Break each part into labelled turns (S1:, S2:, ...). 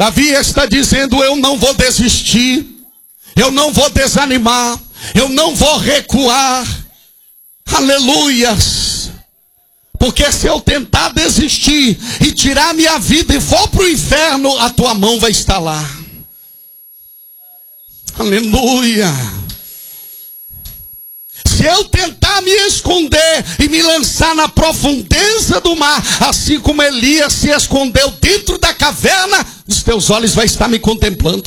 S1: Davi está dizendo: eu não vou desistir, eu não vou desanimar, eu não vou recuar. Aleluias. Porque se eu tentar desistir e tirar minha vida e for para o inferno, a tua mão vai estar lá. Aleluia. Se eu tentar me esconder e me lançar na profundeza do mar, assim como Elias se escondeu dentro da caverna, os teus olhos vão estar me contemplando.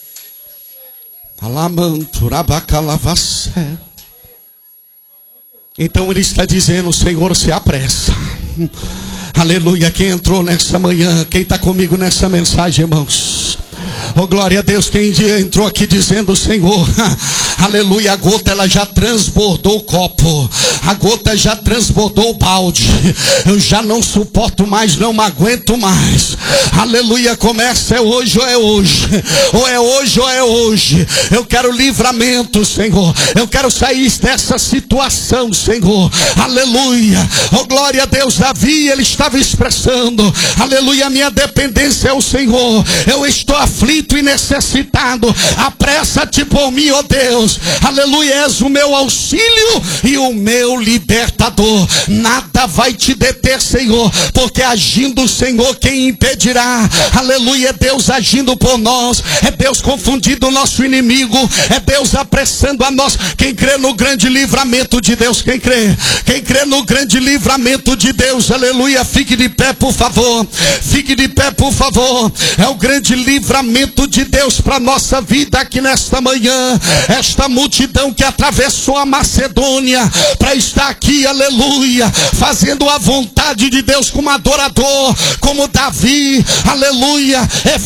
S1: Então ele está dizendo: Senhor, se apressa. Aleluia. Quem entrou nessa manhã, quem está comigo nessa mensagem, irmãos? Oh, glória a Deus. Quem entrou aqui dizendo: Senhor, aleluia, a gota ela já transbordou o copo, a gota já transbordou o balde, eu já não suporto mais, não aguento mais. Aleluia. Começa, é hoje ou é hoje, ou é hoje ou é hoje. Eu quero livramento, Senhor, eu quero sair dessa situação, Senhor. Aleluia. Oh, glória a Deus. Davi, ele estava expressando: aleluia, minha dependência é o Senhor, eu estou aflito e necessitado, apressa-te por mim, ó Deus. Aleluia, és o meu auxílio e o meu libertador. Nada vai te deter, Senhor, porque agindo o Senhor, quem impedirá? Aleluia, é Deus agindo por nós, é Deus confundindo o nosso inimigo, é Deus apressando a nós. Quem crê no grande livramento de Deus? Quem crê no grande livramento de Deus? Aleluia, fique de pé, por favor. Fique de pé, por favor. É o grande livramento de Deus para a nossa vida aqui nesta manhã. Esta multidão que atravessou a Macedônia para estar aqui, aleluia, fazendo a vontade de Deus como adorador, como Davi, aleluia,